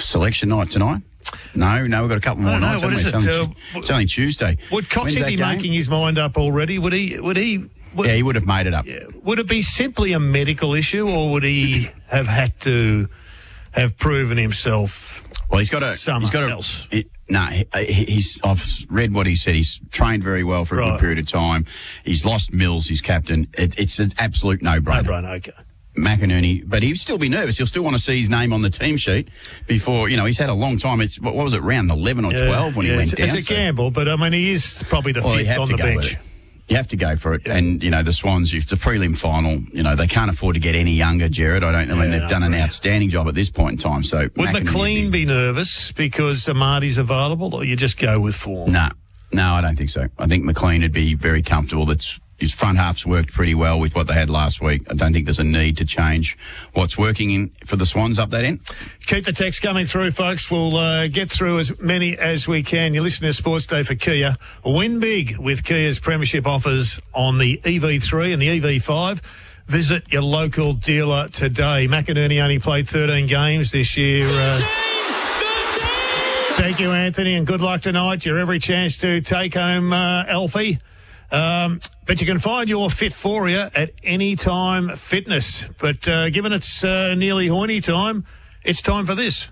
Selection night tonight? No, we've got a couple more nights. What is it? It's only Tuesday. Would Coxie be making his mind up already? Would he? Yeah, he would have made it up. Yeah. Would it be simply a medical issue, or would he have had to have proven himself? Well, he's got to. Else. I've read what he said. He's trained very well for a good period of time. He's lost Mills, his captain. It's an absolute no-brainer. No-brainer, okay. McInerney, but he'd still be nervous. He'll still want to see his name on the team sheet before, he's had a long time. It's, what was it, round 11 or 12 when he went down? It's a gamble, but, he is probably the fifth on the bench. You have to go for it. Yeah. And, the Swans, it's a prelim final. They can't afford to get any younger, Jared. They've done an outstanding job at this point in time. So would McLean be nervous because Marty's available, or you just go with form? No, I don't think so. I think McLean would be very comfortable. His front half's worked pretty well with what they had last week. I don't think there's a need to change what's working for the Swans up that end. Keep the text coming through, folks. We'll get through as many as we can. You listen to Sports Day for Kia. Win big with Kia's premiership offers on the EV3 and the EV5. Visit your local dealer today. McInerney only played 13 games this year. 13! Thank you, Anthony, and good luck tonight. Your every chance to take home Alfie. But you can find your fit for you at Anytime Fitness. But given it's nearly Hoyne time, it's time for this.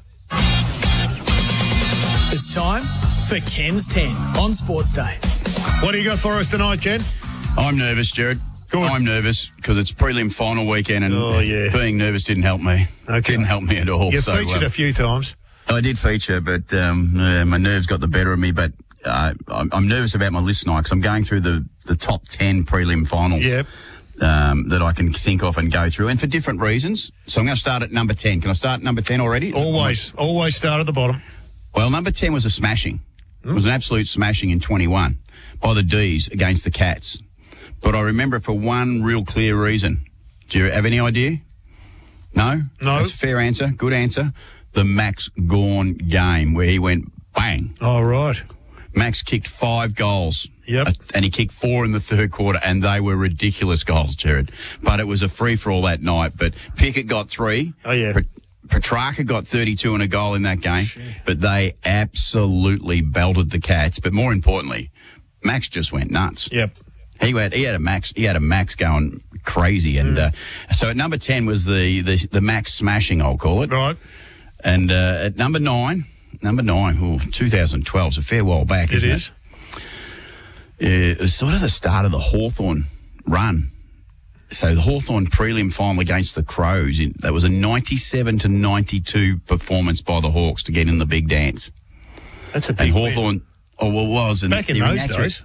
It's time for Ken's 10 on Sports Day. What do you got for us tonight, Ken? I'm nervous, Jared. Good. I'm nervous because it's prelim final weekend and being nervous didn't help me. Okay. Didn't help me at all. You featured a few times. I did feature, but my nerves got the better of me. But I'm nervous about my list tonight because I'm going through the top 10 prelim finals that I can think of and go through, and for different reasons. So I'm going to start at number 10. Can I start at number 10 already? Always start at the bottom. Well, number 10 was a smashing. It was an absolute smashing in 21 by the D's against the Cats. But I remember it for one real clear reason. Do you have any idea? No? No. That's a fair answer. Good answer. The Max Gawn game where he went bang. Oh, right. Max kicked 5 goals. Yep. And he kicked 4 in the third quarter, and they were ridiculous goals, Jared. But it was a free-for-all that night. But Pickett got 3. Oh, yeah. Petrarca got 32 and a goal in that game. Sure. But they absolutely belted the Cats. But more importantly, Max just went nuts. Yep. He had a Max going crazy. And so at number 10 was the Max smashing, I'll call it. Right. And at number 9, 2012 is a fair while back, isn't it? It was sort of the start of the Hawthorn run. So the Hawthorn prelim final against the Crows, that was a 97-92 performance by the Hawks to get in the big dance. That's a big Hawthorn, win. Back in those days.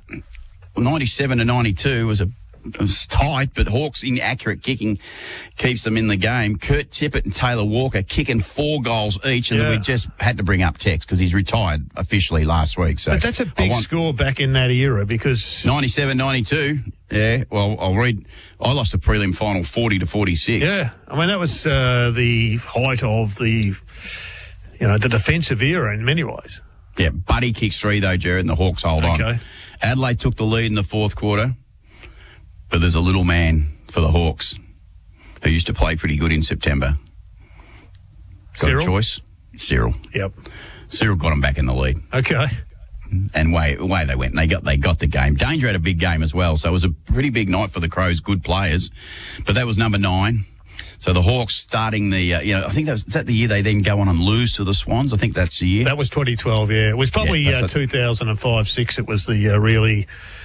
97-92 was tight, but Hawks' inaccurate kicking keeps them in the game. Kurt Tippett and Taylor Walker kicking 4 goals each, and we just had to bring up Tex because he's retired officially last week. So, but that's a big score back in that era because 97-92. Yeah, well, I'll read. I lost the prelim final 40-46. Yeah, I mean that was the height of the defensive era in many ways. Yeah, Buddy kicks 3 though, Jared, and the Hawks hold on. Adelaide took the lead in the fourth quarter. But there's a little man for the Hawks who used to play pretty good in September. Got a choice? Cyril. Yep. Cyril got him back in the lead. Okay. And away they went. And they got the game. Danger had a big game as well, so it was a pretty big night for the Crows, good players. But that was number 9. So the Hawks starting the, I think is that the year they then go on and lose to the Swans? I think that's the year. That was 2012, yeah. It was probably 2005-06. It was the really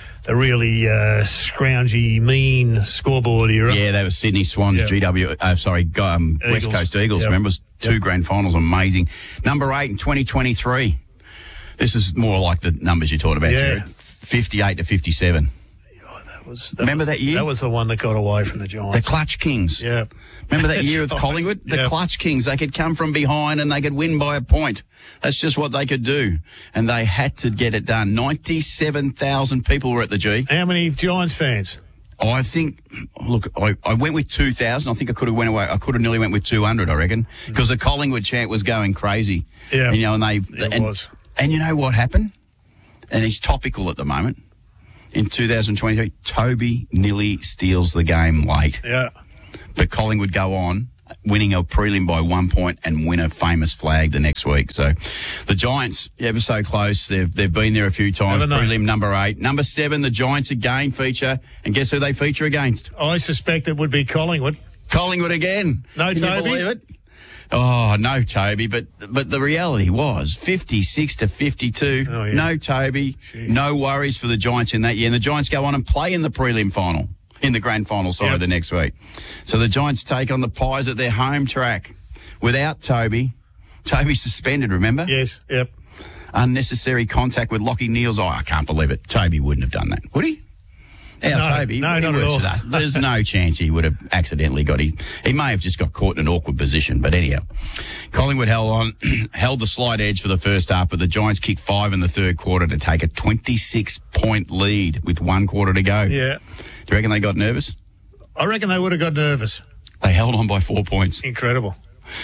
scroungy, mean scoreboard era. Yeah, they were Sydney Swans, West Coast Eagles. Yep. Remember, it was 2 grand finals, amazing. Number 8 in 2023. This is more like the numbers you talked about, Jared. 58-57. Remember that year? That was the one that got away from the Giants. The Clutch Kings. Yeah. Remember that year with Collingwood? The Clutch Kings. They could come from behind and they could win by a point. That's just what they could do. And they had to get it done. 97,000 people were at the G. How many Giants fans? I think, look, I went with 2,000. I think I could have went away. I could have nearly went with 200, I reckon, because the Collingwood chant was going crazy. Yeah. And, it was. And you know what happened? And he's topical at the moment. In 2023, Toby nearly steals the game late. Yeah. But Collingwood go on winning a prelim by 1 point and win a famous flag the next week. So the Giants, ever so close. They've been there a few times. Prelim number 8. Number 7, the Giants again feature. And guess who they feature against? I suspect it would be Collingwood. Collingwood again. No Can Toby? you believe it? Oh, no Toby, but the reality was 56 to 52. Oh, yeah. No Toby. Jeez. No worries for the Giants in that year. And the Giants go on and play in the prelim final, in the grand final, the next week. So the Giants take on the Pies at their home track without Toby. Toby suspended, remember? Yes, yep. Unnecessary contact with Lockie Neals. Oh, I can't believe it. Toby wouldn't have done that, would he? Toby, no, he not at works all. with us. There's no chance he would have accidentally got his. He may have just got caught in an awkward position, but anyhow, Collingwood held the slight edge for the first half, but the Giants kicked 5 in the third quarter to take a 26-point lead with 1 quarter to go. Yeah. Do you reckon they got nervous? I reckon they would have got nervous. They held on by 4 points. Incredible.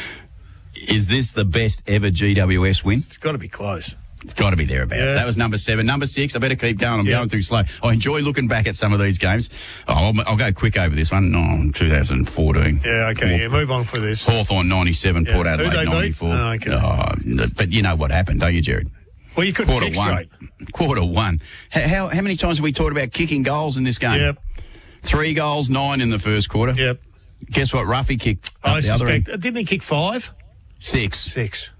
Is this the best ever GWS win? It's got to be close. It's got to be thereabouts. Yeah. That was number 7. Number 6, I better keep going. I'm going too slow. I enjoy looking back at some of these games. I'll go quick over this one. 2014. Yeah, okay. Move on for this. Hawthorn 97, Port Who'd Adelaide they beat? 94. Oh, okay. But you know what happened, don't you, Jared? Well, you couldn't kick straight. Quarter 1. How many times have we talked about kicking goals in this game? Yep. 3 goals, 9 in the first quarter. Yep. Guess what Ruffy kicked? I the other end? suspect. Didn't he kick 5? 6.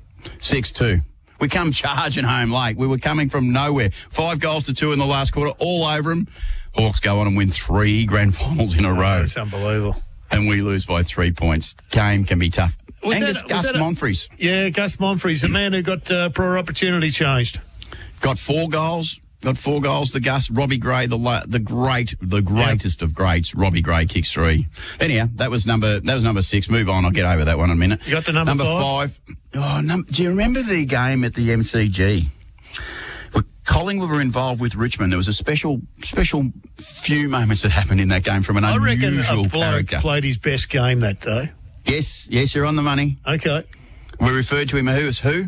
6. 6-2. We come charging home late. We were coming from nowhere. 5 goals to 2 in the last quarter, all over them. Hawks go on and win 3 grand finals in a row. That's unbelievable. And we lose by 3 points. Game can be tough. Was Angus that Gus Monfries Yeah, Gus Monfries, the man who got prior opportunity changed. got 4 goals. The Gus. Robbie Gray, the greatest of greats. Robbie Gray kicks 3. Anyhow, that was number 6. Move on. I'll get over that one in a minute. You got the number 5. Do you remember the game at the MCG? Well, Collingwood were involved with Richmond. There was a special few moments that happened in that game from an I reckon unusual a bloke character. played his best game that day. Yes, you're on the money. Okay. We referred to him as who?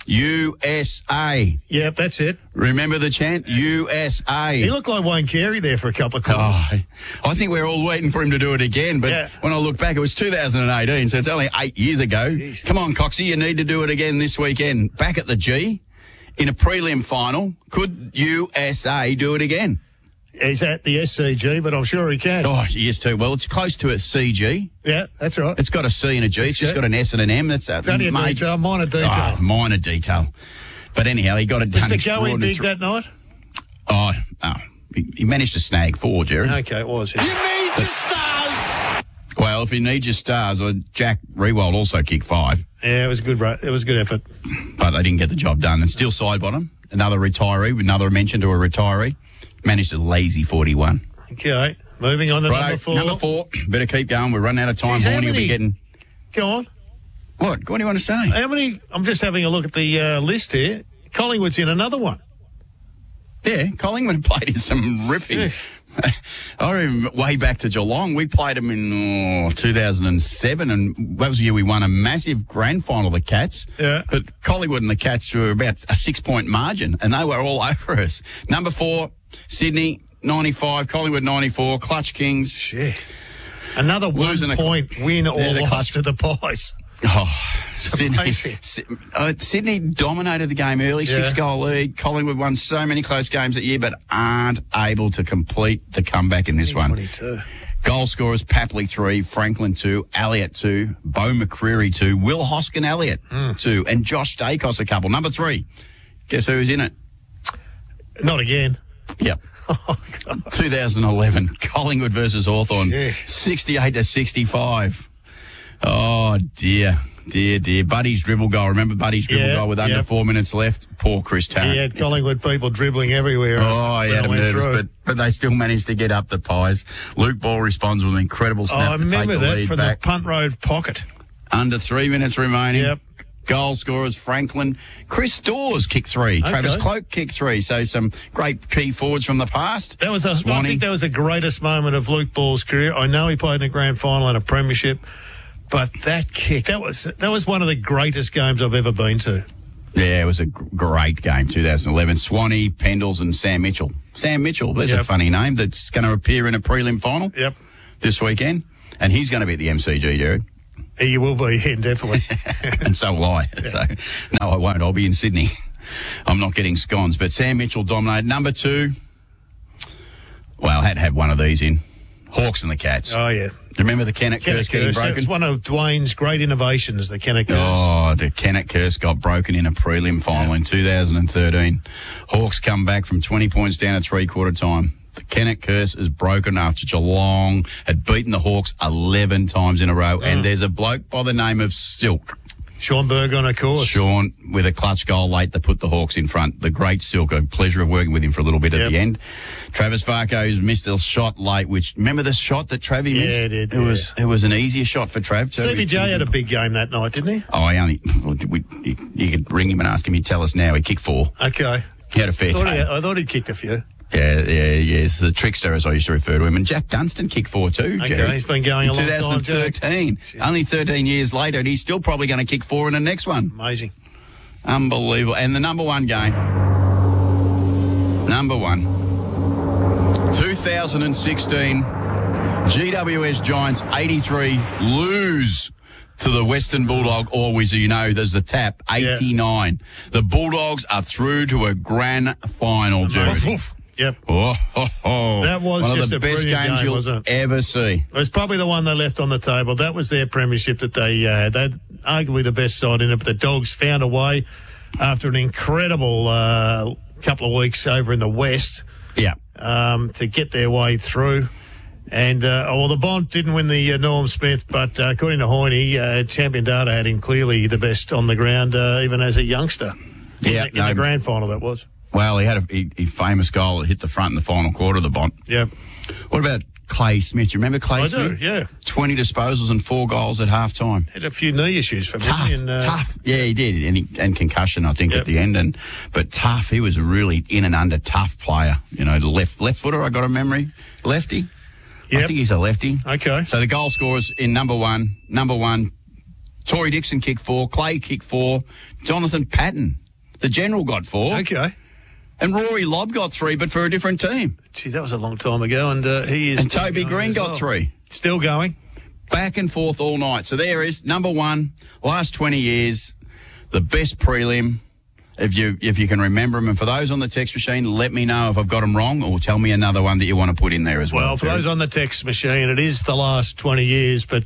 USA. Yep, that's it. Remember the chant? USA. He looked like Wayne Carey there for a couple of quarters. Oh, I think we're all waiting for him to do it again. But when I look back, it was 2018, so it's only 8 years ago. Jeez. Come on, Coxie, you need to do it again this weekend. Back at the G, in a prelim final. Could USA do it again? He's at the SCG, but I'm sure he can. Oh, yes, too. Well, it's close to a CG. Yeah, that's right. It's got a C and a G. It's just got an S and an M. That's It's only a detail, minor detail. Oh, minor detail. But anyhow, he got it done. Was the going big that night? Oh, he managed to snag 4, Jared. Okay, it was. Yeah. You need your stars. Well, if you need your stars, Jack Rewald also kicked 5. Yeah, it was good. It was a good effort. But they didn't get the job done. And still side bottom, another retiree, another mention to a retiree, managed a lazy 41. Okay, moving on to number 4. Number 4. Better keep going. We're running out of time. Jeez, how Horny will be many- getting. Go on. What do you want to say? How many? I'm just having a look at the list here. Collingwood's in another one. Yeah, Collingwood played in some ripping. I remember way back to Geelong. We played them in 2007, and that was the year we won a massive grand final, the Cats. Yeah. But Collingwood and the Cats were about a 6-point margin, and they were all over us. Number 4, Sydney, 95, Collingwood 94, Clutch Kings. Shit. Another Losing 1 point win or the loss Clutch. to the Pies. Oh, Sydney, amazing. Sydney dominated the game early, 6-goal lead. Collingwood won so many close games that year, but aren't able to complete the comeback in this one. 22. Goal scorers, Papley 3, Franklin 2, Elliott 2, Bo McCreary 2, Will Hoskin Elliott 2, and Josh Dacos a couple. Number 3, guess who's in it? Not again. Yep. Oh, God. 2011, Collingwood versus Hawthorn, Yeah. 68 to 65. Oh, dear. Buddy's dribble goal. Remember Buddy's dribble goal with under 4 minutes left? Poor Chris Tarrant. He had Collingwood people dribbling everywhere. Oh, he when had I him went nervous, through. but they still managed to get up the Pies. Luke Ball responds with an incredible snap I to take remember the that lead from back. the punt road pocket. Under 3 minutes remaining. Yep. Goal scorers, Franklin. Chris Dawes kicked 3. Okay. Travis Cloak kicked 3. So some great key forwards from the past. That was I Swanee. think that was the greatest moment of Luke Ball's career. I know he played in a grand final and a premiership, but that kick, that was one of the greatest games I've ever been to. Yeah, it was a great game, 2011. Swanee, Pendles and Sam Mitchell. Sam Mitchell, there's a Yep. funny name that's going to appear in a prelim final Yep. this weekend. And he's going to be at the MCG, Jared. You will be, yeah, definitely. And so will I. Yeah. So, no, I won't. I'll be in Sydney. I'm not getting scones. But Sam Mitchell dominated. Number 2, well, I had to have one of these in. Hawks and the Cats. Oh, yeah. Remember the Kennett curse getting broken? It's one of Dwayne's great innovations, the Kennett curse. Oh, the Kennett curse got broken in a prelim final in 2013. Hawks come back from 20 points down at three-quarter time. The Kennett curse is broken after Geelong had beaten the Hawks 11 times in a row. And there's a bloke by the name of Silk. Sean Burgon, of course. Sean, with a clutch goal late, that put the Hawks in front. The great Silk, a pleasure of working with him for a little bit at the end. Travis Varco's missed a shot late, which, remember the shot that Travie missed? Yeah, it did. It was an easier shot for Trav. Stevie J had a big game that night, didn't he? Oh, you could ring him and ask him, he'd tell us now. He kicked 4. Okay. He had a fair day. I thought he'd kicked a few. Yes, the trickster, as I used to refer to him. And Jack Dunstan kicked 4 too, Okay, Jerry. he's been going a long time, Jack. 2013. Only 13 years later, and he's still probably going to kick 4 in the next one. Amazing. Unbelievable. And the number 1 game. Number 1. 2016. GWS Giants 83 lose to the Western Bulldog, or as you know, there's the tap, 89. Yeah. The Bulldogs are through to a grand final, Jerry. Yep. That was one just of the best games game, you'll ever see. It was probably the one they left on the table. That was their premiership that they're arguably the best side in it, but the Dogs found a way after an incredible couple of weeks over in the West to get their way through. And, the Bont didn't win the Norm Smith, but according to Hoyne, Champion Data had him clearly the best on the ground, even as a youngster. In the grand final, that was. Well, he had a famous goal that hit the front in the final quarter of the Bont. Yep. What about Clay Smith? You remember Clay Smith? I do, yeah. 20 disposals and 4 goals at half-time. Had a few knee issues for me. Tough. Yeah, he did. And concussion, I think, at the end. But tough. He was a really in and under tough player. You know, the left footer, I got a memory. Lefty. Yep. I think he's a lefty. Okay. So the goal scorers in number one, Tory Dixon kicked 4, Clay kicked 4, Jonathan Patton, the general, got 4. Okay. And Rory Lobb got 3, but for a different team. Gee, that was a long time ago, and he is. And Toby Green got 3. Still going. Back and forth all night. So there is number 1, last 20 years, the best prelim. If you can remember them, and for those on the text machine, let me know if I've got them wrong, or tell me another one that you want to put in there as well. Well, for those on the text machine, it is the last 20 years, but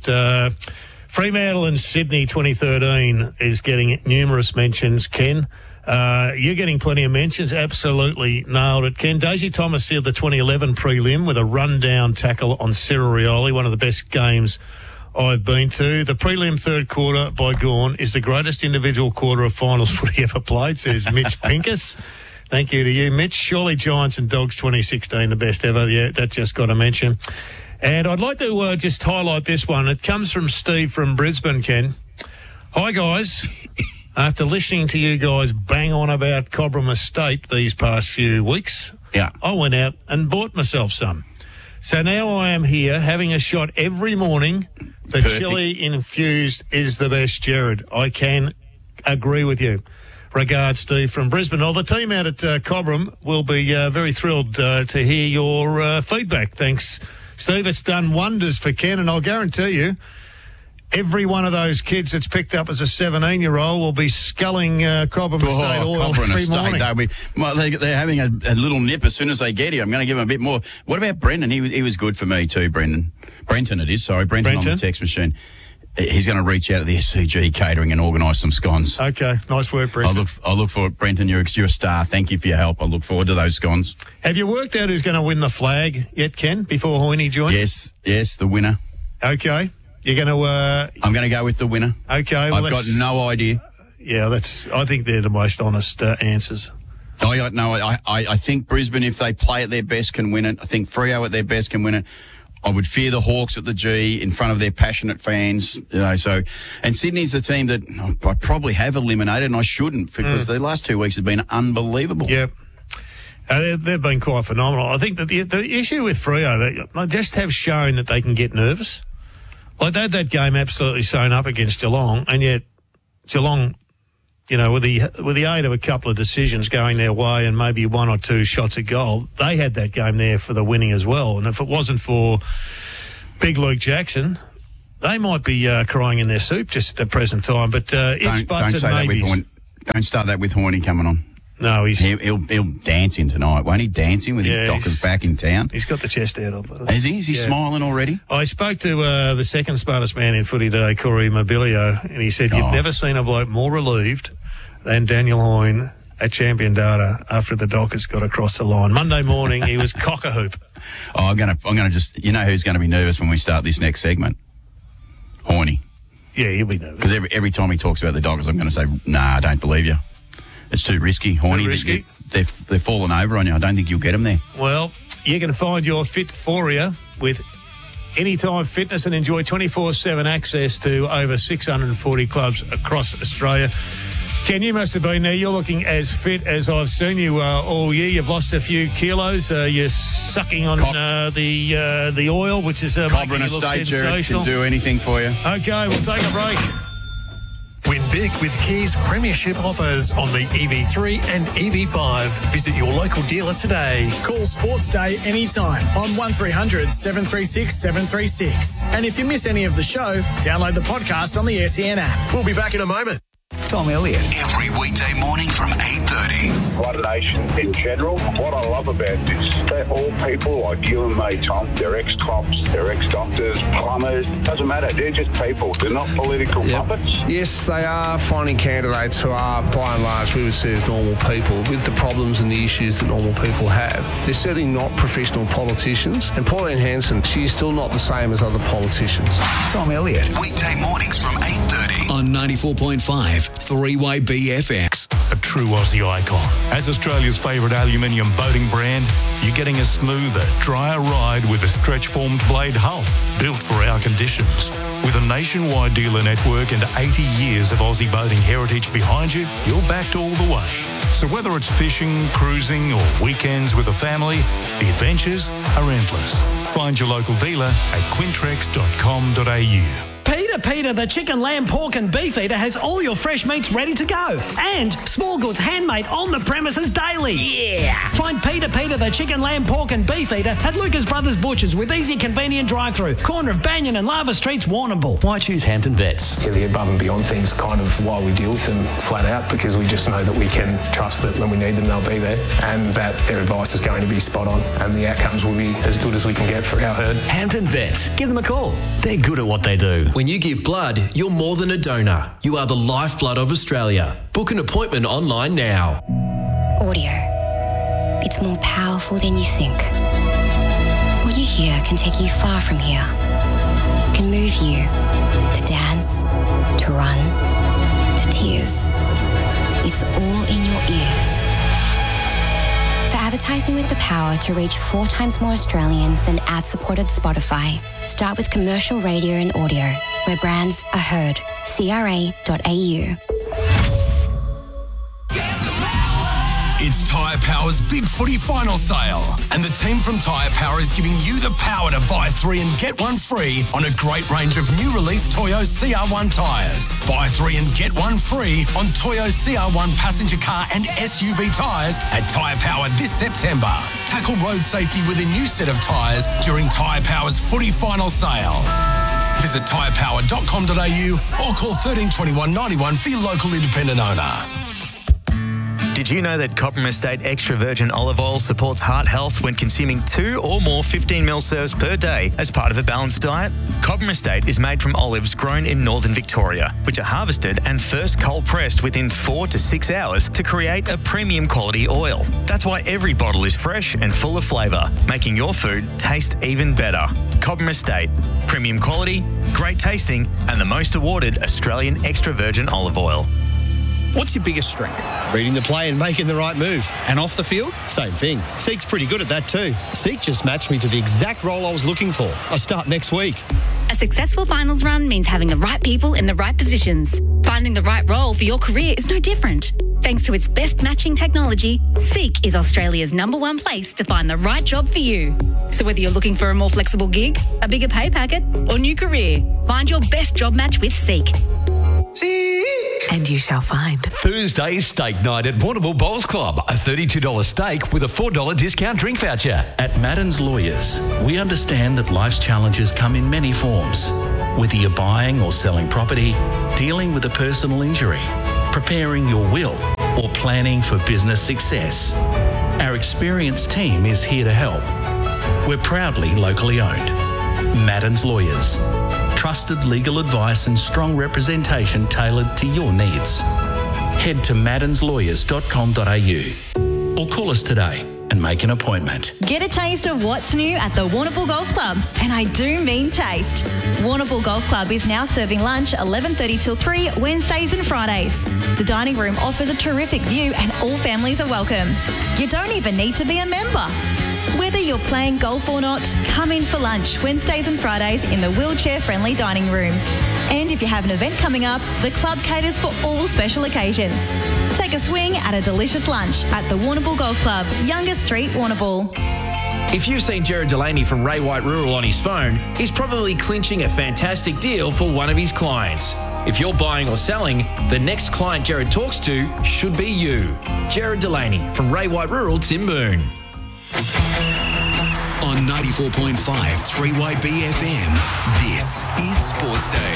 Fremantle and Sydney 2013 is getting numerous mentions, Ken. You're getting plenty of mentions. Absolutely nailed it, Ken. Daisy Thomas sealed the 2011 prelim with a run-down tackle on Cyril Rioli, one of the best games I've been to. The prelim third quarter by Gawn is the greatest individual quarter of finals footy ever played, says Mitch Pincus. Thank you to you, Mitch. Surely Giants and Dogs 2016, the best ever. Yeah, that just got a mention. And I'd like to just highlight this one. It comes from Steve from Brisbane, Ken. Hi, guys. After listening to you guys bang on about Cobram Estate these past few weeks, I went out and bought myself some. So now I am here having a shot every morning. The chili infused is the best, Jared. I can agree with you. Regards, Steve from Brisbane. Well, the team out at Cobram will be very thrilled to hear your feedback. Thanks, Steve. It's done wonders for Ken, and I'll guarantee you every one of those kids that's picked up as a 17-year-old will be sculling Cobram Estate oil every morning. They're having a little nip as soon as they get here. I'm going to give them a bit more. What about Brendan? He was good for me too, Brendan. Brenton it is, sorry. Brenton on the text machine. He's going to reach out to the SCG catering and organise some scones. Okay, nice work, Brenton. I'll look for it, Brenton. You're a star. Thank you for your help. I look forward to those scones. Have you worked out who's going to win the flag yet, Ken, before Hoyne joins? Yes, the winner. Okay. You're going to... I'm going to go with the winner. Okay. Well, I've got no idea. Yeah, I think they're the most honest answers. I think Brisbane, if they play at their best, can win it. I think Freo at their best can win it. I would fear the Hawks at the G in front of their passionate fans. And Sydney's the team that I probably have eliminated, and I shouldn't, because the last 2 weeks have been unbelievable. Yep. They've been quite phenomenal. I think that the issue with Freo, they just have shown that they can get nervous. Like, they had that game absolutely sewn up against Geelong, and yet Geelong, with the aid of a couple of decisions going their way and maybe 1 or 2 shots at goal, they had that game there for the winning as well. And if it wasn't for Big Luke Jackson, They might be crying in their soup just at the present time, but ifs, buts, and maybes. Don't start that with Horny coming on. No, he'll dance in tonight, won't he? Dancing with his Dockers back in town. He's got the chest out of it. Is he? Is he smiling already? I spoke to the second smartest man in footy today, Corey Mobilio, and he said you've never seen a bloke more relieved than Daniel Hoyne at Champion Data after the Dockers got across the line. Monday morning, he was cock-a-hoop. Oh, I'm gonna just, you know who's going to be nervous when we start this next segment? Horny. Yeah, he'll be nervous. Because every time he talks about the Dockers, I'm going to say, nah, I don't believe you. It's too risky. Horny, too risky? They've fallen over on you. I don't think you'll get them there. Well, you can find your Fitforia with Anytime Fitness and enjoy 24/7 access to over 640 clubs across Australia. Ken, you must have been there. You're looking as fit as I've seen you all year. You've lost a few kilos. You're sucking on the oil, which is making you look sensational. Can do anything for you. Okay, we'll take a break. Win big with Kia's premiership offers on the EV3 and EV5. Visit your local dealer today. Call Sports Day anytime on 1300 736 736. And if you miss any of the show, download the podcast on the SEN app. We'll be back in a moment. Tom Elliott. Every weekday morning from 8:30. Blood Nation in general, what I love about this, they're all people like you and me, Tom. They're ex-cops, they're ex-doctors, plumbers. Doesn't matter, they're just people. They're not political puppets. Yes, they are finding candidates who are, by and large, we would see as normal people with the problems and the issues that normal people have. They're certainly not professional politicians. And Pauline Hanson, she's still not the same as other politicians. Tom Elliott. Weekday mornings from 8:30. On 94.5 3-Way BFX. A true Aussie icon. As Australia's favourite aluminium boating brand, you're getting a smoother, drier ride with a stretch-formed blade hull, built for our conditions. With a nationwide dealer network and 80 years of Aussie boating heritage behind you, you're backed all the way. So whether it's fishing, cruising or weekends with a family, the adventures are endless. Find your local dealer at quintrex.com.au. Peter, the chicken, lamb, pork and beef eater has all your fresh meats ready to go. And small goods handmade on the premises daily. Yeah! Find Peter, the chicken, lamb, pork and beef eater at Lucas Brothers Butchers with easy, convenient drive-through. Corner of Banyan and Lava Streets, Warrnambool. Why choose Hampton Vets? The above and beyond things kind of why we deal with them flat out, because we just know that we can trust that when we need them they'll be there and that their advice is going to be spot on and the outcomes will be as good as we can get for our herd. Hampton Vets. Give them a call. They're good at what they do. When you give blood, you're more than a donor. You are the lifeblood of Australia. Book an appointment online now. Audio. It's more powerful than you think. What you hear can take you far from here. Can move you to dance, to run, to tears. It's all in your ears. For advertising with the power to reach 4 times more Australians than ad-supported Spotify, start with commercial radio and audio, where brands are heard. CRA.au. It's Tyre Power's Big Footy Final Sale. And the team from Tyre Power is giving you the power to buy 3 and get 1 free on a great range of new release Toyo CR1 tyres. Buy 3 and get 1 free on Toyo CR1 passenger car and SUV tyres at Tyre Power this September. Tackle road safety with a new set of tyres during Tyre Power's Footy Final Sale. Visit tyrepower.com.au or call 13 21 91 for your local independent owner. Did you know that Cobram Estate Extra Virgin Olive Oil supports heart health when consuming 2 or more 15ml serves per day as part of a balanced diet? Cobram Estate is made from olives grown in northern Victoria, which are harvested and first cold pressed within 4 to 6 hours to create a premium quality oil. That's why every bottle is fresh and full of flavour, making your food taste even better. Cobram Estate, premium quality, great tasting, and the most awarded Australian extra virgin olive oil. What's your biggest strength? Reading the play and making the right move. And off the field? Same thing. Seek's pretty good at that too. Seek just matched me to the exact role I was looking for. I start next week. A successful finals run means having the right people in the right positions. Finding the right role for your career is no different. Thanks to its best matching technology, Seek is Australia's #1 place to find the right job for you. So whether you're looking for a more flexible gig, a bigger pay packet, or new career, find your best job match with Seek. And you shall find. Thursday is steak night at Warrnambool Bowls Club. A $32 steak with a $4 discount drink voucher. At Madden's Lawyers, we understand that life's challenges come in many forms. Whether you're buying or selling property, dealing with a personal injury, preparing your will, or planning for business success, our experienced team is here to help. We're proudly locally owned. Maddens Lawyers. Trusted legal advice and strong representation tailored to your needs. Head to maddenslawyers.com.au or call us today and make an appointment. Get a taste of what's new at the Warrnambool Golf Club. And I do mean taste. Warrnambool Golf Club is now serving lunch 11:30 till 3 Wednesdays and Fridays. The dining room offers a terrific view and all families are welcome. You don't even need to be a member. Whether you're playing golf or not, come in for lunch Wednesdays and Fridays in the wheelchair-friendly dining room. And if you have an event coming up, the club caters for all special occasions. Take a swing at a delicious lunch at the Warrnambool Golf Club, Youngers Street, Warrnambool. If you've seen Jared Delaney from Ray White Rural on his phone, he's probably clinching a fantastic deal for one of his clients. If you're buying or selling, the next client Jared talks to should be you. Jared Delaney from Ray White Rural, Timboon. On 94.5 3YB FM, this is Sports Day.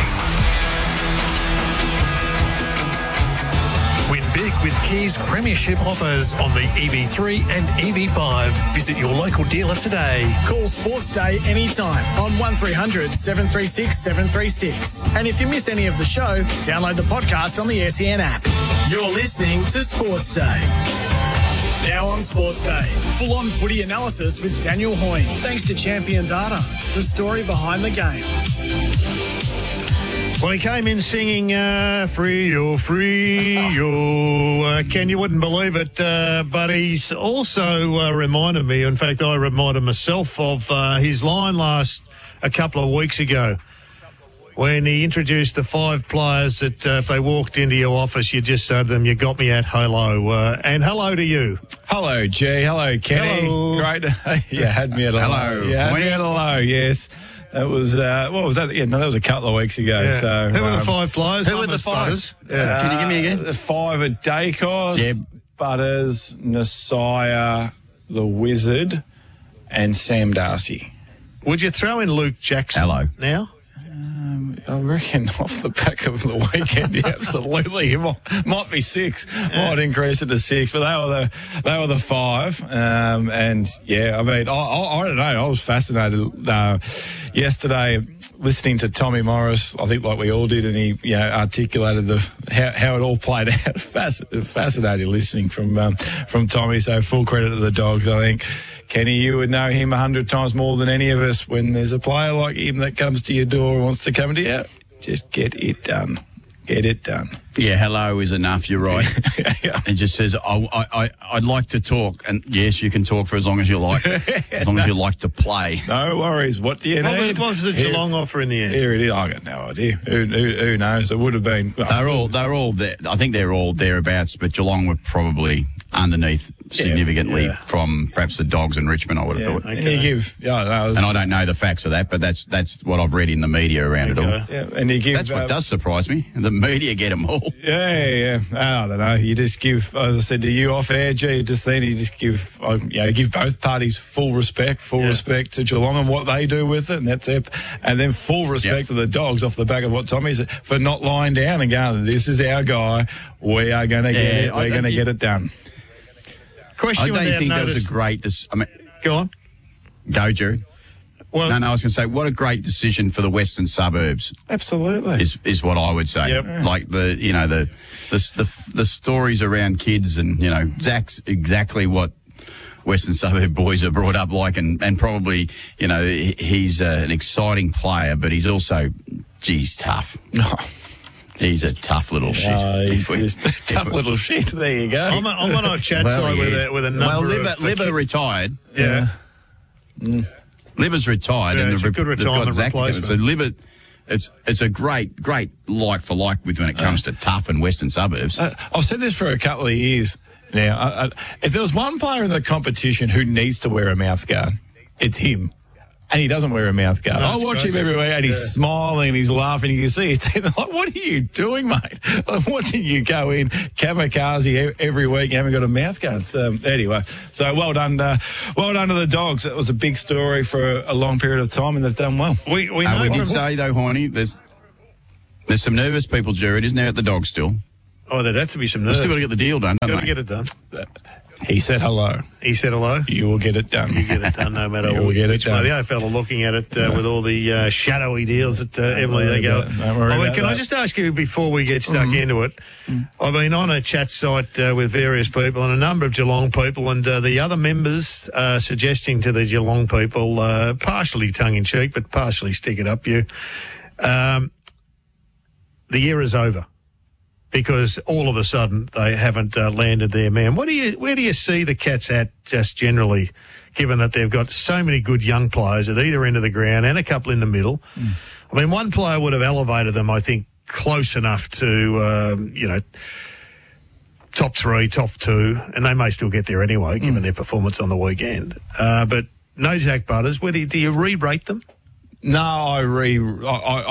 Win big with Kia's premiership offers on the EV3 and EV5. Visit your local dealer today. Call Sports Day anytime on 1300 736 736. And if you miss any of the show, download the podcast on the SEN app. You're listening to Sports Day. Now on Sports Day, full-on footy analysis with Daniel Hoyne. Thanks to Champion Data, the story behind the game. Well, he came in singing Free Yo, Ken, you wouldn't believe it, but he's also reminded me, in fact, I reminded myself of his line a couple of weeks ago when he introduced the 5 players that if they walked into your office, you just said to them, you got me at hello. And hello to you. Hello, G. Hello, Kenny. Hello. Great. You had me at hello. Hello. You had me at hello, yes. That was, what was that? Yeah, no, that was a couple of weeks ago. Yeah. So, who were the 5 players? Who were the 5? Yeah. Can you give me again? The 5 are Dacos, Butters, Nasiah, the Wizard, and Sam Darcy. Would you throw in Luke Jackson now? I reckon off the back of the weekend, yeah, absolutely. It might be 6. Might increase it to 6, but they were the 5. And yeah, I mean, I don't know. I was fascinated yesterday listening to Tommy Morris. I think like we all did, and he articulated how it all played out. Fascinating listening from Tommy. So full credit to the Dogs. I think Kenny, you would know him 100 times more than any of us. When there's a player like him that comes to your door and wants to come to you, just get it done. Get it done. Yeah, hello is enough. You're right. It just says, I'd like to talk. And yes, you can talk for as long as you like, as long as you like to play. No worries. What do you need? What was the Geelong offer in the end? Here it is. I got no idea. Who knows? It would have been. They're all there. I think they're all thereabouts, but Geelong were probably underneath significantly from perhaps the Dogs and Richmond, I would have thought. Okay. And you give, and I don't know the facts of that, but that's what I've read in the media around it all. Yeah, and you give, that's what does surprise me. The media get them all. Yeah. I don't know. You just give, as I said to you off air, G, you just give both parties full respect to Geelong and what they do with it, and that's it. And then full respect to the Dogs off the back of what Tommy said for not lying down and going, this is our guy. We are going to get it. We're going to get it done. Question I don't think that was a great... Go on. Go, Jared. Well, no, I was going to say, what a great decision for the western suburbs. Absolutely. Is what I would say. Yep. Like the stories around kids and, Zach's exactly what western suburb boys are brought up like, and probably, he's an exciting player, but he's also, tough. He's a tough little shit. He's just a tough little shit. There you go. I'm on a chat side with a number of... Libba retired. Yeah. Libba's retired. Yeah, and it's a good retirement replacement. So Libba, it's a great like for like with when it comes to tough and western suburbs. I've said this for a couple of years now. If there was one player in the competition who needs to wear a mouthguard, it's him. And he doesn't wear a mouth guard. No, I watch him everywhere, and he's smiling and he's laughing. You can see his teeth. They're like, what are you doing, mate? I'm watching you go in kamikaze every week. You haven't got a mouth guard. Anyway, so well done to the Dogs. It was a big story for a long period of time, and they've done well. We did say, though, Horny, there's some nervous people, Jared, isn't there, at the Dogs still? Oh, there'd have to be some nerves. We've still got to get the deal done, don't Got to they? get it done. He said hello. He said hello? You will get it done. You get it done no matter what. Get it done. The AFL are looking at it with all the shadowy deals that Emily, they go. Can I just ask you before we get stuck into it? I've been on a chat site with various people and a number of Geelong people, and the other members are suggesting to the Geelong people, partially tongue-in-cheek, but partially stick it up you, the year is over. Because all of a sudden they haven't landed their man. Where do you see the Cats at just generally, given that they've got so many good young players at either end of the ground and a couple in the middle? I mean, one player would have elevated them, I think, close enough to, top 3, top 2, and they may still get there anyway, given their performance on the weekend. But no Zach Butters. Do you re-rate them? No,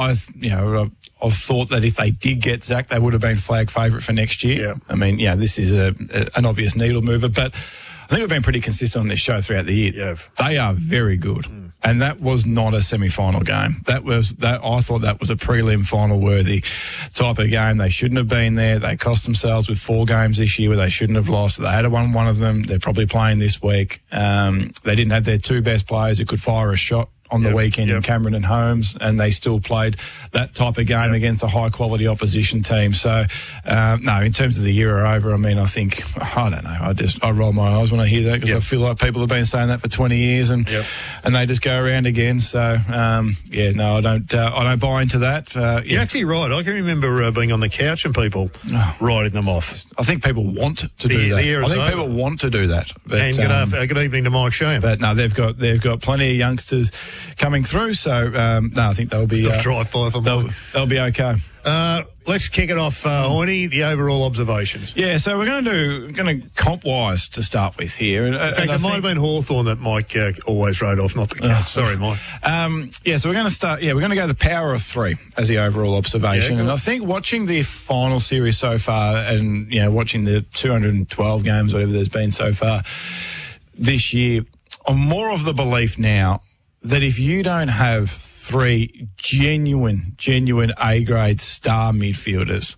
I've thought that if they did get Zach, they would have been flag favourite for next year. Yeah. I mean, this is an obvious needle mover, but I think we've been pretty consistent on this show throughout the year. Yeah. They are very good. And that was not a semi-final game. I thought that was a prelim final worthy type of game. They shouldn't have been there. They cost themselves with 4 games this year where they shouldn't have lost. They had to won one of them. They're probably playing this week. They didn't have their 2 best players who could fire a shot on the weekend in Cameron and Holmes, and they still played that type of game against a high-quality opposition team. So, no, in terms of the year over, I mean, I don't know. I roll my eyes when I hear that because I feel like people have been saying that for 20 years and they just go around again. So, no, I don't buy into that. You're actually right. I can remember being on the couch and people writing them off. I think people want to do that. I think people want to do that. But, and good evening to Mike Shane. But no, they've got plenty of youngsters coming through, so I think they'll be they'll be okay. Let's kick it off, Horny. The overall observations. Yeah, so we're going to comp wise to start with here. In fact, it might have been Hawthorn that Mike always wrote off, not the Cats. Sorry, Mike. So we're going to start. Yeah, we're going to go the power of 3 as the overall observation, and I think watching the final series so far, and watching the 212 games, whatever there's been so far this year, I'm more of the belief now that if you don't have 3 genuine A-grade star midfielders,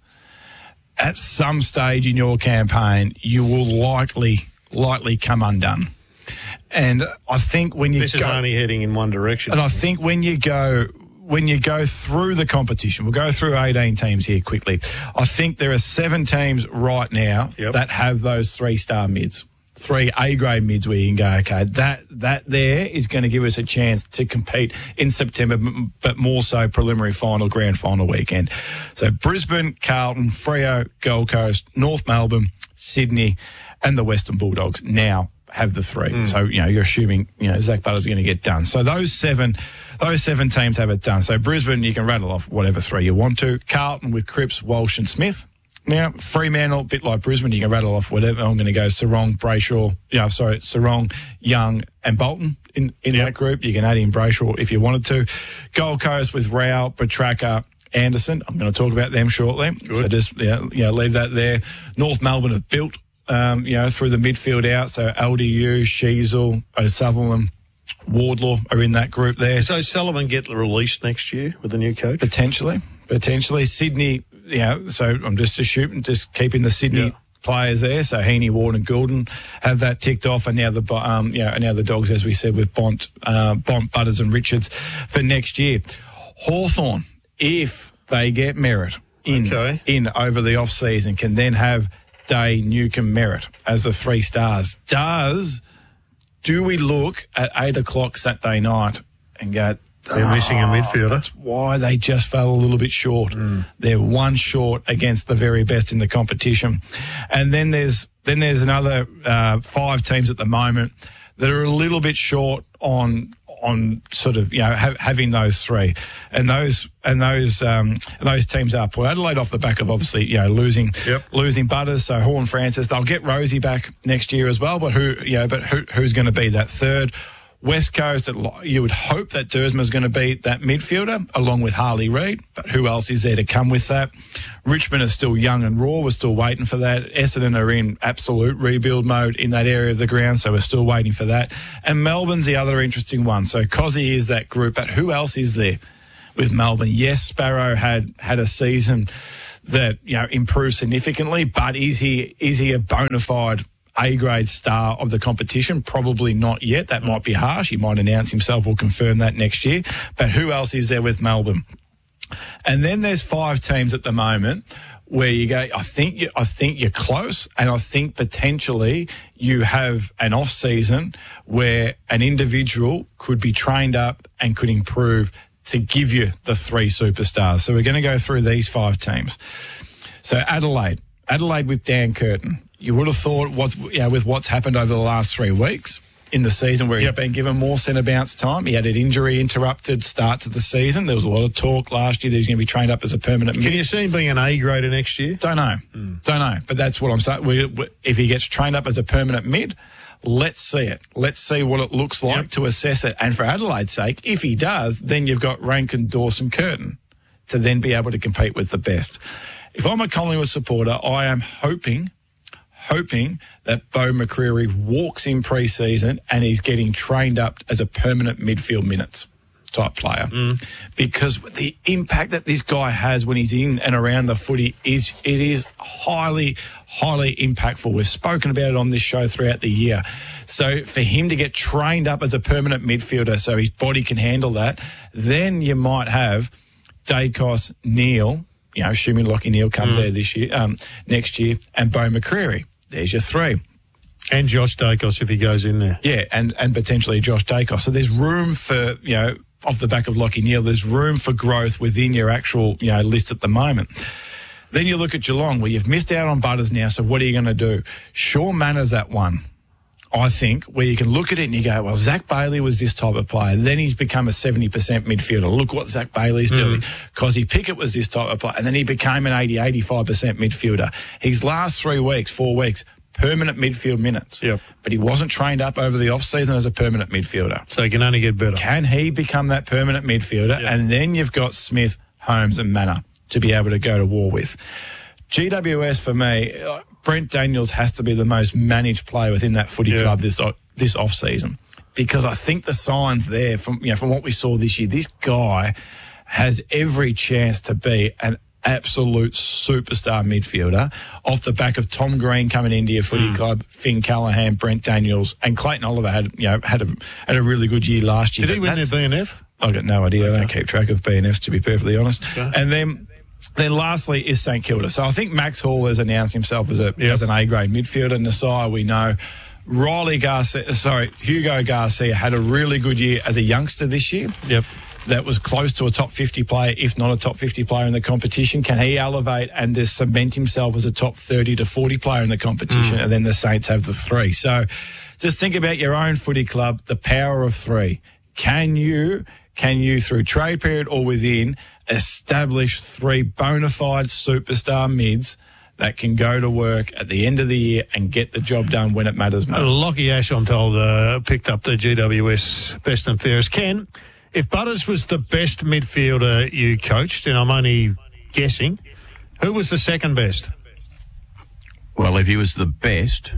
at some stage in your campaign, you will likely come undone. And I think when this is only heading in one direction. And I think when you go through the competition, we'll go through 18 teams here quickly. I think there are 7 teams right now that have those 3-star mids. 3 A-grade mids where you can go, okay, that there is going to give us a chance to compete in September, but more so preliminary final, grand final weekend. So Brisbane, Carlton, Freo, Gold Coast, North Melbourne, Sydney, and the Western Bulldogs now have the 3. So, you're assuming, Zach Butters is going to get done. So those seven teams have it done. So Brisbane, you can rattle off whatever 3 you want to. Carlton with Cripps, Walsh and Smith. Now, Fremantle, a bit like Brisbane, you can rattle off whatever. I'm going to go Sarong, Young and Bolton in that group. You can add in Brayshaw if you wanted to. Gold Coast with Rao, Petrarca, Anderson. I'm going to talk about them shortly. Good. So just leave that there. North Melbourne have built, through the midfield out. So LDU, Sheasel, O'Sullivan, Wardlaw are in that group there. So Sullivan get released next year with the new coach? Potentially. Sydney... so I'm just keeping the Sydney players there. So Heaney, Ward, and Goulden have that ticked off, and now the Dogs, as we said, with Bont, Butters, and Richards for next year. Hawthorn, if they get Merritt in over the off season, can then have Day, Newcombe, Merritt as the 3 stars. Do we look at 8:00 Saturday night and go, they're missing a midfielder? That's why they just fell a little bit short. They're 1 short against the very best in the competition. And then there's another 5 teams at the moment that are a little bit short on sort of having those 3, and those teams are Port Adelaide off the back of obviously losing Butters, so Horn-Francis, they'll get Rosie back next year as well, but who's going to be that third? West Coast, you would hope that Dersma's going to be that midfielder along with Harley Reid, but who else is there to come with that? Richmond is still young and raw. We're still waiting for that. Essendon are in absolute rebuild mode in that area of the ground, so we're still waiting for that. And Melbourne's the other interesting one. So Cozzy is that group, but who else is there with Melbourne? Yes, Sparrow had a season that improved significantly, but is he a bona fide A-grade star of the competition? Probably not yet. That might be harsh. He might announce himself or confirm that next year. But who else is there with Melbourne? And then there's 5 teams at the moment where you go, I think you're close, and I think potentially you have an off-season where an individual could be trained up and could improve to give you the 3 superstars. So we're going to go through these 5 teams. So Adelaide with Dan Curtin. You would have thought with what's happened over the last 3 weeks in the season where he's been given more centre bounce time. He had an injury interrupted start to the season. There was a lot of talk last year that he's going to be trained up as a permanent mid. Can you see him being an A-grader next year? Don't know. Don't know. But that's what I'm saying. If he gets trained up as a permanent mid, let's see it. Let's see what it looks like to assess it. And for Adelaide's sake, if he does, then you've got Rankin, Dawson, Curtin to then be able to compete with the best. If I'm a Collingwood supporter, I am hoping that Beau McCreary walks in pre-season and he's getting trained up as a permanent midfield minutes type player. Because the impact that this guy has when he's in and around the footy is highly, highly impactful. We've spoken about it on this show throughout the year. So for him to get trained up as a permanent midfielder so his body can handle that, then you might have Dacos, Neale, assuming Lachie Neale comes there this year, next year, and Beau McCreary. There's your 3. And Josh Dacos if he goes in there. Yeah, and potentially Josh Dacos. So there's room for, off the back of Lachie Neale, there's room for growth within your actual, list at the moment. Then you look at Geelong, where you've missed out on Butters now, so what are you going to do? Shaun Manners at 1, I think, where you can look at it and you go, well, Zach Bailey was this type of player. Then he's become a 70% midfielder. Look what Zach Bailey's doing. Cozzy Pickett was this type of player. And then he became an 85% midfielder. His last 4 weeks, permanent midfield minutes. But he wasn't trained up over the off-season as a permanent midfielder. So he can only get better. Can he become that permanent midfielder? And then you've got Smith, Holmes and Manor to be able to go to war with. GWS, for me, Brent Daniels has to be the most managed player within that footy club this off-season, because I think the signs there from what we saw this year, this guy has every chance to be an absolute superstar midfielder off the back of Tom Green coming into your footy club, Finn Callaghan, Brent Daniels, and Clayton Oliver had a really good year last year. Did he win their BNF? I've got no idea. I don't keep track of BNFs, to be perfectly honest. And then lastly is St Kilda. So I think Max Hall has announced himself as an A-grade midfielder. Nasai, we know. Hugo Garcia had a really good year as a youngster this year. That was close to a top 50 player, if not a top 50 player in the competition. Can he elevate and just cement himself as a top 30 to 40 player in the competition? And then the Saints have the 3. So just think about your own footy club, the power of 3. Can you, through trade period or within, establish 3 bona fide superstar mids that can go to work at the end of the year and get the job done when it matters most? Lockie Ash, I'm told, picked up the GWS best and fairest. Ken, if Butters was the best midfielder you coached, and I'm only guessing, who was the second best? Well, if he was the best,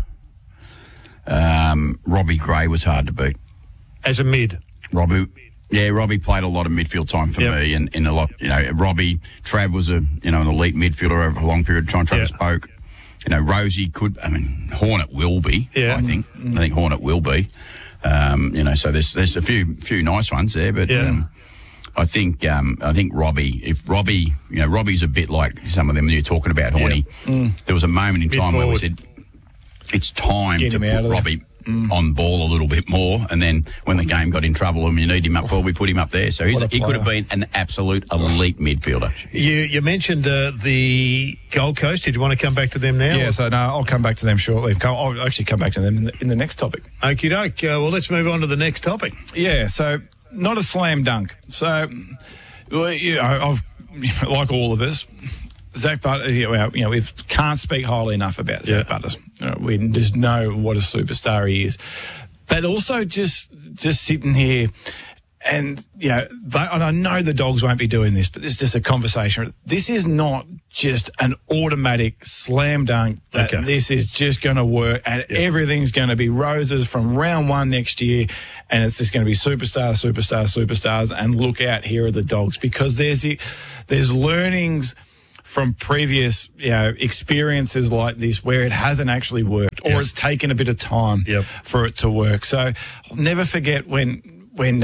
Robbie Gray was hard to beat. As a mid? Robbie played a lot of midfield time for me, and in a lot, Robbie, Trav was an elite midfielder over a long period of time. Travis spoke. Rosie Hornet will be, I think. I think Hornet will be. So there's a few nice ones there, but I think Robbie, if Robbie, Robbie's a bit like some of them you're talking about, Horny. There was a moment in time where we said it's time to put Robbie on ball a little bit more, and then when the game got in trouble and you need him up for, we put him up there. So he could have been an absolute elite midfielder. You mentioned the Gold Coast. Did you want to come back to them now? Yeah, so no, I'll come back to them shortly. I'll actually come back to them in the next topic. Okie doke. Well, let's move on to the next topic. Yeah, so not a slam dunk. So, I've, like all of us, Zach Butters, we can't speak highly enough about Zach Butters. We just know what a superstar he is. But also just sitting here and, and I know the Dogs won't be doing this, but it's just a conversation. This is not just an automatic slam dunk that this is just going to work and everything's going to be roses from round one next year, and it's just going to be superstars, and look out, here are the Dogs, because there's learnings from previous experiences like this where it hasn't actually worked or it's taken a bit of time for it to work. So I'll never forget when what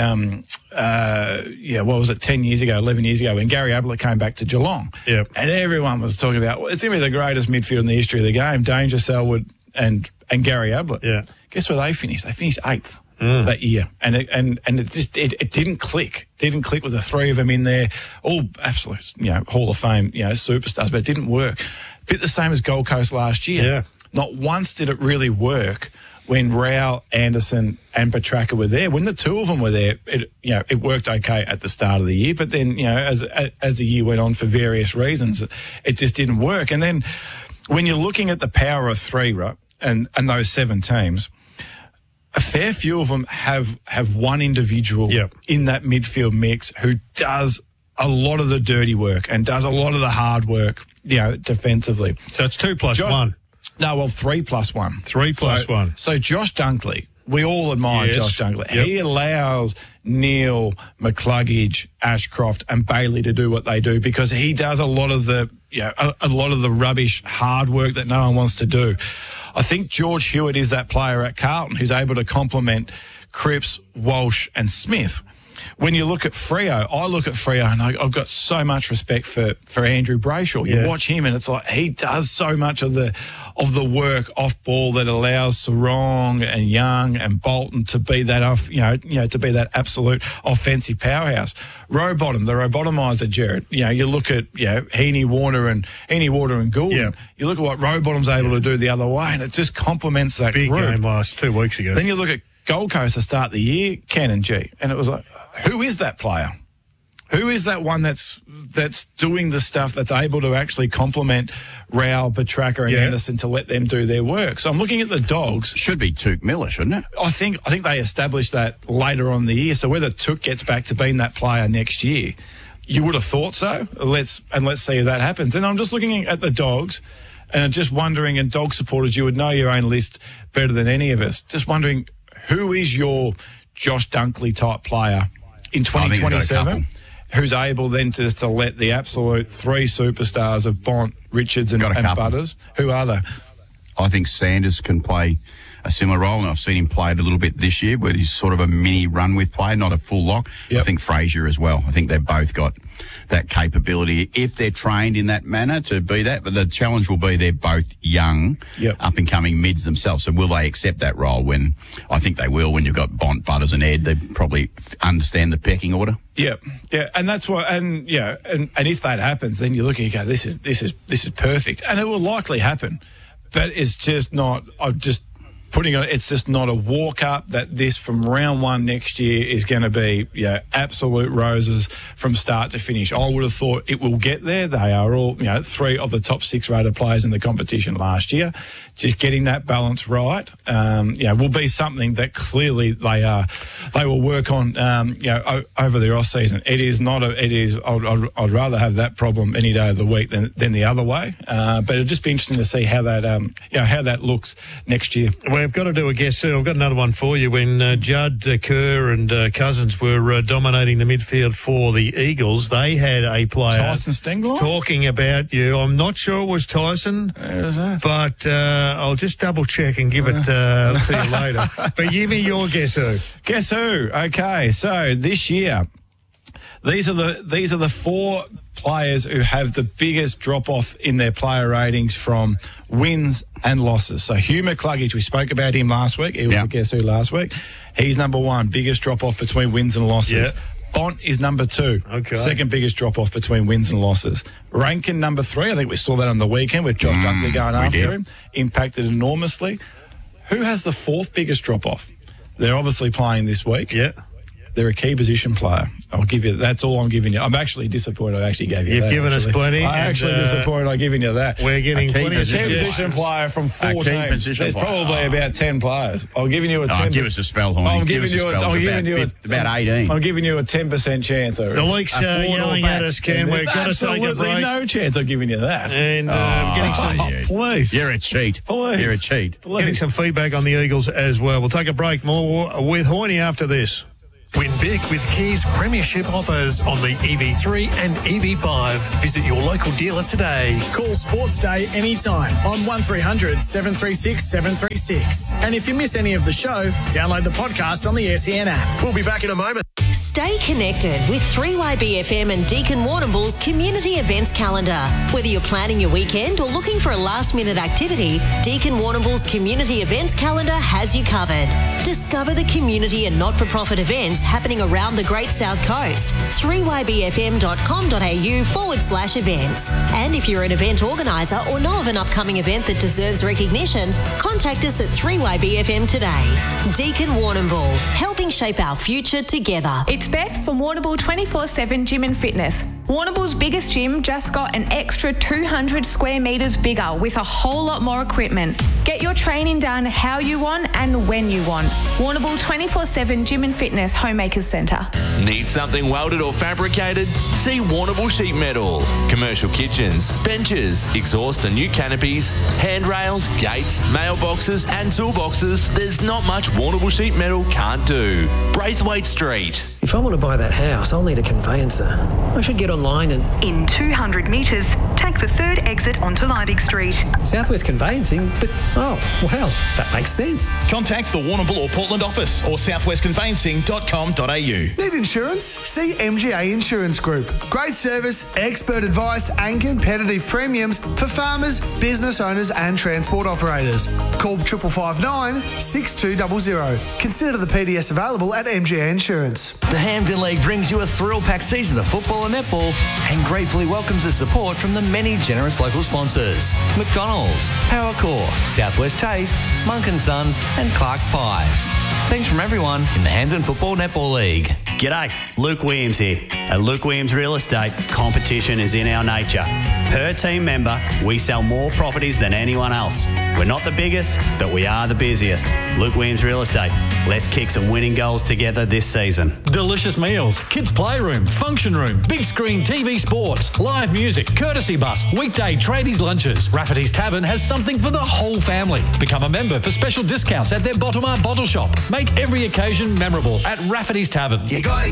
was it, 10 years ago, 11 years ago, when Gary Ablett came back to Geelong. And everyone was talking about, it's going to be the greatest midfield in the history of the game, Danger, Selwood and Gary Ablett. Guess where they finished? They finished 8th. That year, and it didn't click. Didn't click with the three of them in there, all absolute Hall of Fame superstars, but it didn't work. A bit the same as Gold Coast last year. Not once did it really work when Rowell, Anderson, and Petrarca were there. When the two of them were there, it worked okay at the start of the year, but then as the year went on, for various reasons, it just didn't work. And then when you're looking at the power of three, right, and those 7 teams. A fair few of them have one individual in that midfield mix who does a lot of the dirty work and does a lot of the hard work, defensively. So it's 2 plus 1. No, well, 3 plus 1. 3 plus 1. So Josh Dunkley, we all admire Josh Dunkley. He allows Neil, McCluggage, Ashcroft, and Bailey to do what they do because he does a lot of the a lot of the rubbish hard work that no one wants to do. I think George Hewitt is that player at Carlton who's able to complement Cripps, Walsh and Smith. When you look at Freo, I look at Freo and I've got so much respect for Andrew Brayshaw. You watch him and it's like he does so much of the work off ball that allows Sarong and Young and Bolton to be that to be that absolute offensive powerhouse. Rowbottom, the Robotomizer, Jared. You look at Heaney, Warner and Goulden. You look at what Rowbottom's able to do the other way, and it just complements that big group. game last 2 weeks ago. Then you look at Gold Coast to start the year, Ken and G, and it was like, who is that player? Who is that one that's doing the stuff that's able to actually complement Rowell, Petrarca and Anderson to let them do their work? So I'm looking at the Dogs. Should be Touk Miller, shouldn't it? I think they established that later on in the year. So whether Touk gets back to being that player next year, you would have thought so. Let's see if that happens. And I'm just looking at the Dogs and just wondering, and Dog supporters, you would know your own list better than any of us. Just wondering, who is your Josh Dunkley type player in 2027 who's able then to let the absolute 3 superstars of Bont, Richards and Butters? Who are they? I think Sanders can play a similar role, and I've seen him play it a little bit this year, but he's sort of a mini run-with player, not a full lock. I think Frazier as well. I think they've both got that capability if they're trained in that manner to be that. But the challenge will be they're both young, up-and-coming mids themselves. So will they accept that role? When I think they will. When you've got Bont, Butters and Ed, they probably understand the pecking order. Yeah, and that's what, and if that happens, then you look and you go, this is perfect, and it will likely happen, but it's just not. It's just not a walk up that this from round one next year is going to be absolute roses from start to finish. I would have thought it will get there. They are all 3 of the top 6 rated players in the competition last year. Just getting that balance right, will be something that clearly they will work on over their off season. It is not I'd rather have that problem any day of the week than the other way. But it'll just be interesting to see how that how that looks next year. We've got to do a guess. I've got another one for you. When Judd, Kerr and Cousins were dominating the midfield for the Eagles, they had a player, Tyson Stengler, talking about you. I'm not sure it was Tyson, but I'll just double check and give it to you later. But give me your guess who. Guess who? Okay, so this year, these are the 4 players who have the biggest drop-off in their player ratings from wins and losses. So Hugh McCluggage, we spoke about him last week. He was the guess who last week. He's number 1, biggest drop-off between wins and losses. Bont is number 2, second biggest drop-off between wins and losses. Rankin, number 3. I think we saw that on the weekend with Josh Dunkley going after him. Impacted enormously. Who has the 4th biggest drop-off? They're obviously playing this week. they're a key position player. I'll give you. That's all I'm giving you. I'm actually disappointed. I actually gave you. You've given us plenty. I'm actually disappointed. I'm giving you that. We're getting plenty of position player from 4 teams. There's probably about 10 players. I'm giving you a 10. Give us a spell, Horny. I'm giving you about 18. I'm giving you a 10% chance. The league's yelling at us, Ken. We've got to take a break. No chance of giving you that. And getting some. Please. You're a cheat. Please. You're a cheat. Please. Getting some feedback on the Eagles as well. We'll take a break. More with Horny after this. Win big with Kia's premiership offers on the EV3 and EV5. Visit your local dealer today. Call Sports Day anytime on 1300 736 736. And if you miss any of the show, download the podcast on the SEN app. We'll be back in a moment. Stay connected with 3YBFM and Deakin Warrnambool's community events calendar. Whether you're planning your weekend or looking for a last-minute activity, Deakin Warrnambool's community events calendar has you covered. Discover the community and not-for-profit events happening around the Great South Coast. 3ybfm.com.au/events. And if you're an event organiser or know of an upcoming event that deserves recognition, contact us at 3YBFM today. Deakin Warrnambool, helping shape our future together. It's Beth from Warrnambool 24/7 Gym and Fitness. Warrnambool's biggest gym just got an extra 200 square metres bigger with a whole lot more equipment. Get your training done how you want and when you want. Warrnambool 24/7 Gym and Fitness Homemakers Centre. Need something welded or fabricated? See Warrnambool Sheet Metal. Commercial kitchens, benches, exhaust and new canopies, handrails, gates, mailboxes and toolboxes. There's not much Warrnambool Sheet Metal can't do. Braithwaite Street. If I want to buy that house, I'll need a conveyancer. I should get online and... In 200 metres, take the third exit onto Liebig Street. Southwest Conveyancing? But, oh, well, that makes sense. Contact the Warrnambool or Portland office or southwestconveyancing.com.au. Need insurance? See MGA Insurance Group. Great service, expert advice and competitive premiums for farmers, business owners and transport operators. Call 5559 6200. Consider the PDS available at MGA Insurance. The Hampden League brings you a thrill-packed season of football and netball and gratefully welcomes the support from the many generous local sponsors. McDonald's, Powercore, Southwest TAFE, Monk & Sons and Clark's Pies. Thanks from everyone in the Hampden Football Netball League. G'day, Luke Williams here. At Luke Williams Real Estate, competition is in our nature. Per team member, we sell more properties than anyone else. We're not the biggest, but we are the busiest. Luke Williams Real Estate. Let's kick some winning goals together this season. Delicious meals, kids' playroom, function room, big screen TV sports, live music, courtesy bus, weekday tradies lunches. Rafferty's Tavern has something for the whole family. Become a member for special discounts at their Bottom Art Bottle Shop. Make every occasion memorable at Rafferty's Tavern. You got